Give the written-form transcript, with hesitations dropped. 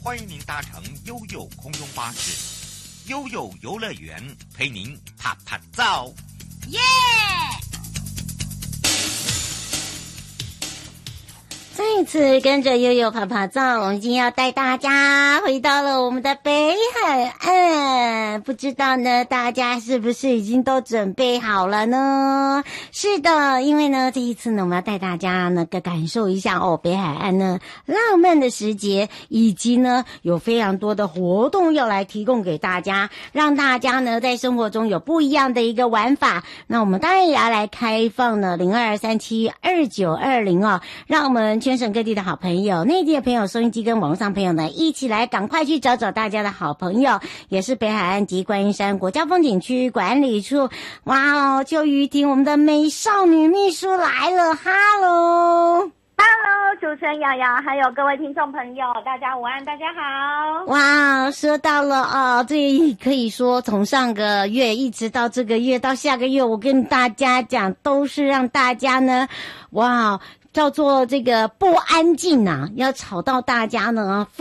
欢迎您搭乘悠悠空中巴士，悠悠游乐园陪您啪啪照。 耶！再一次跟着悠悠啪啪照，我们今天要带大家回到了我们的北海岸。不知道呢，大家是不是已经都准备好了呢？是的，因为呢，这一次呢，我们要带大家呢感受一下北海岸呢浪漫的时节，以及呢有非常多的活动要来提供给大家，让大家呢在生活中有不一样的一个玩法。那我们当然也要来开放呢02372920哦，让我们全省各地的好朋友、内地的朋友、收音机跟网络上朋友呢，一起来赶快去找找大家的好朋友，也是北海岸及观音山国家风景区管理处。哇哦，邱瑜婷，我们的美少女秘书来了，哈喽。 Hello， 主持人瑶瑶，还有各位听众朋友，大家午安，大家好。 哇，说到了这可以说从上个月一直到这个月到下个月，我跟大家讲，都是让大家呢，哇，叫做这个不安静啊，要吵到大家呢